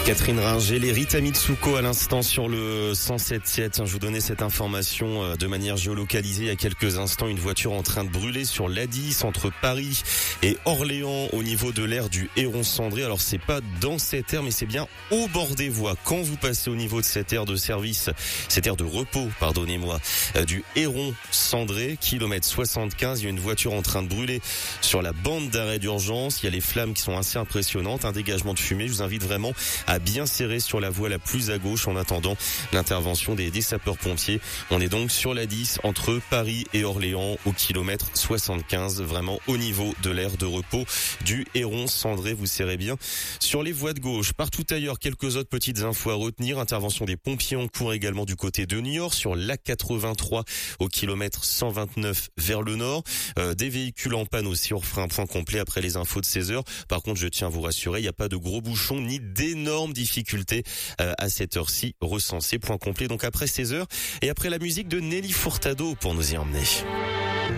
Catherine Ringer, les Rita Mitsuko à l'instant sur le 107.7. Je vous donnais cette information de manière géolocalisée il y a quelques instants. Une voiture en train de brûler sur l'A10 entre Paris et Orléans au niveau de l'aire du Héron-Cendré. Alors c'est pas dans cette aire mais c'est bien au bord des voies. Quand vous passez au niveau de cette aire de service, cette aire de repos, pardonnez-moi, du Héron-Cendré, kilomètre 75, il y a une voiture en train de brûler sur la bande d'arrêt d'urgence. Il y a les flammes qui sont assez impressionnantes, un dégagement de fumée. Je vous invite vraiment à bien serrer sur la voie la plus à gauche en attendant l'intervention des sapeurs-pompiers. On est donc sur la 10 entre Paris et Orléans au kilomètre 75, vraiment au niveau de l'aire de repos du Héron-Cendré. Vous serrez bien sur les voies de gauche. Partout ailleurs, quelques autres petites infos à retenir. Intervention des pompiers en cours également du côté de Niort sur l'A83 au kilomètre 129 vers le nord. Des véhicules en panne aussi. On refera un point complet après les infos de 16h. Par contre, je tiens à vous rassurer, il n'y a pas de gros bouchons ni d'énormes difficultés à cette heure-ci recensées. Point complet donc après 16h et après la musique de Nelly Furtado pour nous y emmener.